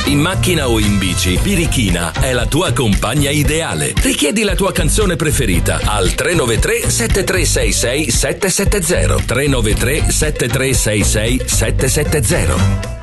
In macchina o in bici, Birichina è la tua compagna ideale. Richiedi la tua canzone preferita al 393 7366 770. 393 7366 770.